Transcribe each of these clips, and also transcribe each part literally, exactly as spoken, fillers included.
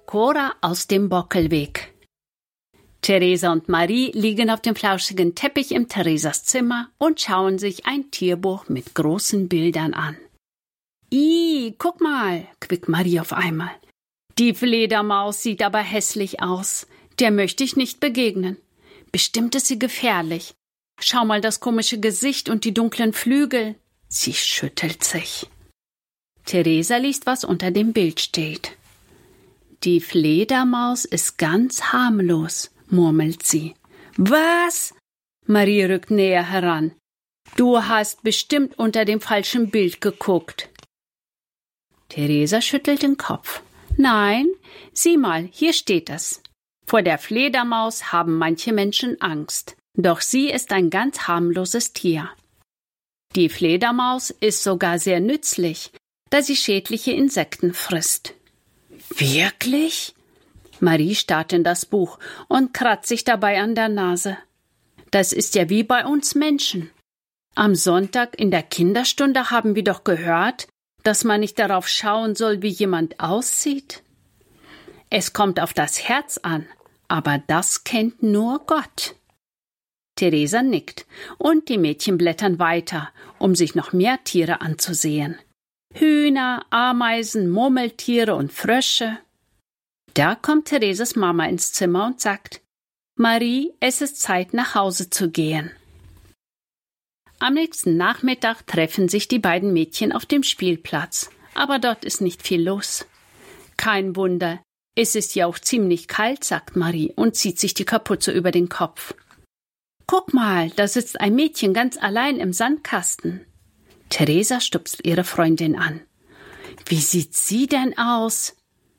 Cora aus dem Bockelweg. Theresa und Marie liegen auf dem flauschigen Teppich im Theresas Zimmer und schauen sich ein Tierbuch mit großen Bildern an. »Ih, guck mal«, quickt Marie auf einmal. »Die Fledermaus sieht aber hässlich aus. Der möchte ich nicht begegnen. Bestimmt ist sie gefährlich. Schau mal das komische Gesicht und die dunklen Flügel.« Sie schüttelt sich. Theresa liest, was unter dem Bild steht. »Die Fledermaus ist ganz harmlos«, murmelt sie. »Was?« Marie rückt näher heran. »Du hast bestimmt unter dem falschen Bild geguckt.« Theresa schüttelt den Kopf. »Nein, sieh mal, hier steht es. Vor der Fledermaus haben manche Menschen Angst, doch sie ist ein ganz harmloses Tier. Die Fledermaus ist sogar sehr nützlich, da sie schädliche Insekten frisst.« »Wirklich?« Marie starrt in das Buch und kratzt sich dabei an der Nase. »Das ist ja wie bei uns Menschen. Am Sonntag in der Kinderstunde haben wir doch gehört, dass man nicht darauf schauen soll, wie jemand aussieht. Es kommt auf das Herz an, aber das kennt nur Gott.« Theresa nickt und die Mädchen blättern weiter, um sich noch mehr Tiere anzusehen. Hühner, Ameisen, Murmeltiere und Frösche. Da kommt Theresas Mama ins Zimmer und sagt: »Marie, es ist Zeit, nach Hause zu gehen.« Am nächsten Nachmittag treffen sich die beiden Mädchen auf dem Spielplatz, aber dort ist nicht viel los. »Kein Wunder, es ist ja auch ziemlich kalt«, sagt Marie und zieht sich die Kapuze über den Kopf. »Guck mal, da sitzt ein Mädchen ganz allein im Sandkasten.« Theresa stupst ihre Freundin an. »Wie sieht sie denn aus?«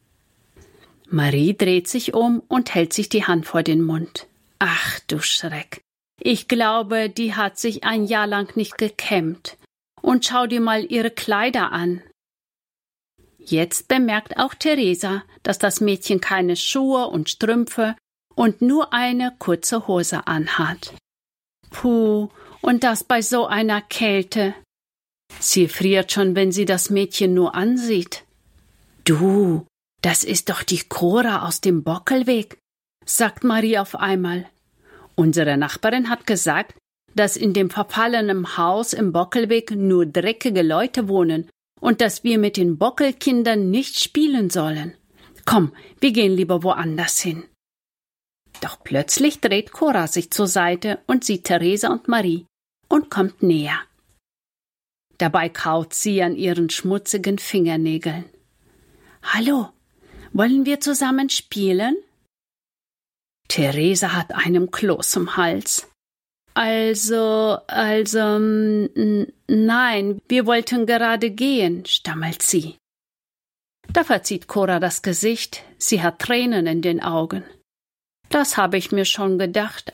Marie dreht sich um und hält sich die Hand vor den Mund. »Ach du Schreck! Ich glaube, die hat sich ein Jahr lang nicht gekämmt. Und schau dir mal ihre Kleider an.« Jetzt bemerkt auch Theresa, dass das Mädchen keine Schuhe und Strümpfe und nur eine kurze Hose anhat. Puh, und das bei so einer Kälte. Sie friert schon, wenn sie das Mädchen nur ansieht. »Du, das ist doch die Cora aus dem Bockelweg«, sagt Marie auf einmal. Unsere Nachbarin hat gesagt, dass in dem verfallenen Haus im Bockelweg nur dreckige Leute wohnen und dass wir mit den Bockelkindern nicht spielen sollen. Komm, wir gehen lieber woanders hin. Doch plötzlich dreht Cora sich zur Seite und sieht Theresa und Marie und kommt näher. Dabei kaut sie an ihren schmutzigen Fingernägeln. »Hallo, wollen wir zusammen spielen?« Theresa hat einen Kloß im Hals. »Also, also, n- nein, wir wollten gerade gehen«, stammelt sie. Da verzieht Cora das Gesicht, sie hat Tränen in den Augen. »Das habe ich mir schon gedacht,